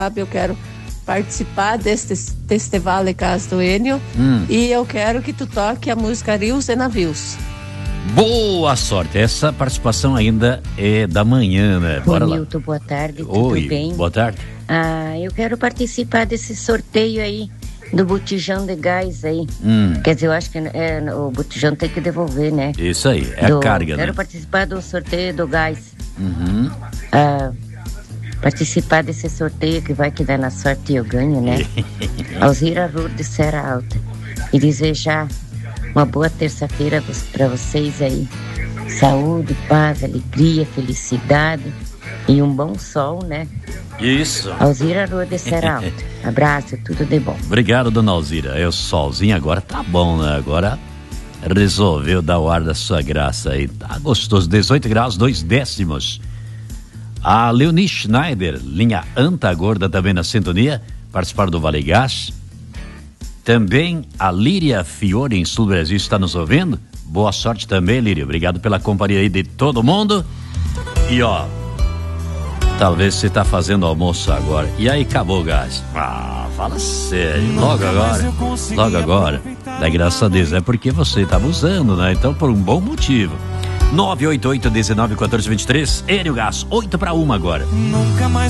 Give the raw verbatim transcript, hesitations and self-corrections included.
eu quero participar deste festival de casa do Enio hum. e eu quero que tu toque a música Rios e Navios. Boa sorte, essa participação ainda é da manhã, né? Bora lá. Milton, boa tarde, tudo Oi, bem? Boa tarde. Ah, eu quero participar desse sorteio aí, do botijão de gás aí. Hum. Quer dizer, eu acho que é, o botijão tem que devolver, né? Isso aí, é do, a carga, quero né? Quero participar do sorteio do gás. Uhum. Ah, participar desse sorteio que vai que dá na sorte e eu ganho, né? Alzira Rur de Serra Alta. E desejar uma boa terça-feira para vocês aí. Saúde, paz, alegria, felicidade e um bom sol, né? Isso. Alzira Rua de Serra Alta. Abraço, tudo de bom. Obrigado, dona Alzira. É o solzinho agora tá bom, né? Agora resolveu dar o ar da sua graça aí. Tá gostoso. dezoito graus, dois décimos. A Leonie Schneider, linha Anta Gorda, também na sintonia, participaram do Vale Gás. Também a Líria Fiore, em Sul do Brasil, está nos ouvindo. Boa sorte também, Líria. Obrigado pela companhia aí de todo mundo. E ó, talvez você tá fazendo almoço agora. E aí, acabou o gás. Ah, fala sério. Logo agora. Logo agora. Dá graças a Deus. É porque você estava usando, né? Então, por um bom motivo. nove oito oito, dezenove, quatorze, vinte e três. Enio Gás, oito para uma agora. Nunca mais